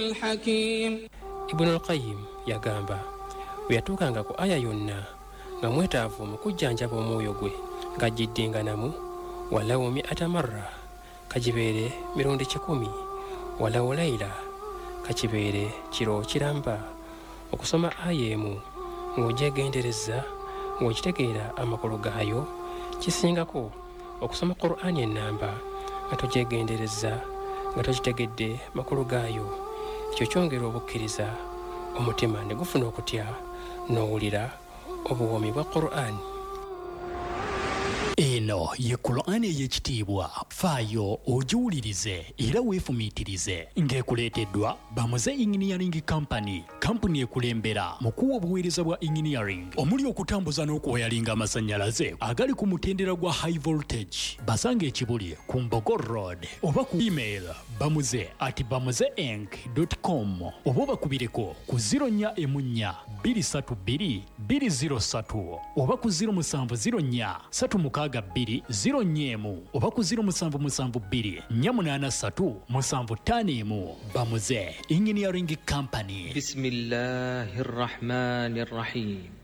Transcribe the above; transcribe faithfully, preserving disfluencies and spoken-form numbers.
الحكيم. Ibn al-Qayyim yagamba bwe yatuukanga ku aya yonna nga mwetaavu mu kujjanjaba omwoyo gwe ng'agiddinganamu walawo mi'ata marra kagibeere mirundi kikumi walawo layla kakibeere kiro kiramba okusoma aya emu ng'ogyegendereza ng'okitegeera amakulu gaayo kisingako okusoma Qur'ani ennamba nga togyegendereza nga tokitegedde makulu gaayo. Ekyo kyongera obukkiriza omutima ne gufuna okutya n'owulira obuwoomi bwa Qur'ani. Eno ye Qur'ani ey'ekitiibwa, faayo ogiwulirize era weefumiitirize, ng'ekuleeteddwa Bamuze Engineering Company, kampuni ekulembera mu kuwa obuweereza bwa engineering omuli okutambuza n'okuwayalinga amasannyalaze agali ku mutendera gwa high voltage. Basanga ekibuli ku Mbogo Road oba ku email bamuze at bamuzeinc dot com oba bakubireko ku zero nnya emu nnya bbiri ssatu bbiri bbiri zero ssatu oba ku zero musanvu zero nnya ssatu mukaaga bbiri zero nnya emu oba ku zero musanvu musanvu bbiri nnya munaana ssatu musanvu ttaano emu. Bamuze Engineering Company. Bismillahir Rahmanir Rahim.